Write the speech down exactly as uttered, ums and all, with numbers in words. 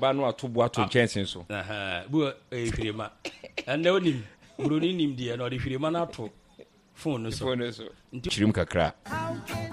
ba no ato bo ato nkyɛnse so aha bu e hwirema ande onim buroni nim die no de hwirema na ato phone no so hwirim kakra